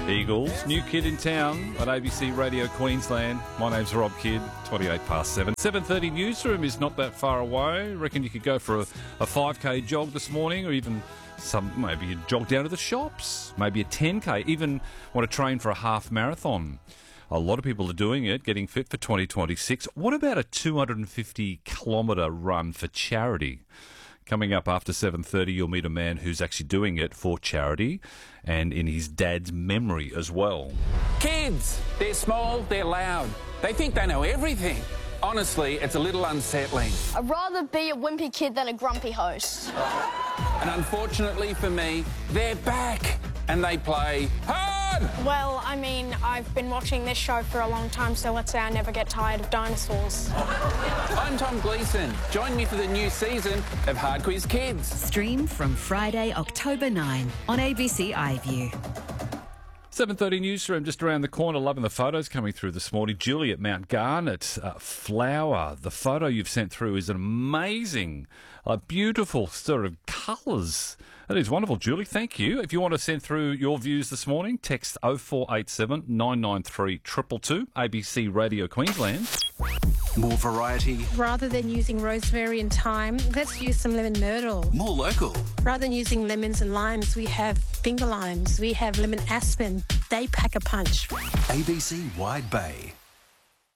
Eagles, new kid in town at ABC Radio Queensland. My name's Rob Kidd, 28 past 7. 7:30 newsroom is not that far away. Reckon you could go for a 5K jog this morning, or even maybe a jog down to the shops, maybe a 10K, even want to train for a half marathon. A lot of people are doing it, getting fit for 2026. What about a 250-kilometre run for charity? Coming up after 7:30, you'll meet a man who's actually doing it for charity and in his dad's memory as well. Kids, they're small, they're loud. They think they know everything. Honestly, it's a little unsettling. I'd rather be a wimpy kid than a grumpy host. And unfortunately for me, they're back and they play hard. Well, I mean, I've been watching this show for a long time, so let's say I never get tired of dinosaurs. I'm Tom Gleeson. Join me for the new season of Hard Quiz Kids. Stream from Friday, October 9 on ABC iView. 7:30 newsroom just around the corner. Loving the photos coming through this morning. Julie at Mount Garnet, flower. The photo you've sent through is amazing. Beautiful sort of colours. That is wonderful, Julie. Thank you. If you want to send through your views this morning, text 0487 993 222, ABC Radio Queensland. More variety. Rather than using rosemary and thyme, let's use some lemon myrtle. More local. Rather than using lemons and limes, we have finger limes. We have lemon aspen. They pack a punch. ABC Wide Bay.